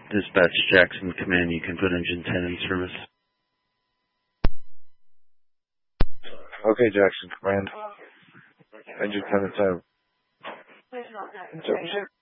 Dispatch Jackson Command, you can put engine 10 in service. Okay, Jackson Command. Engine 10 in service.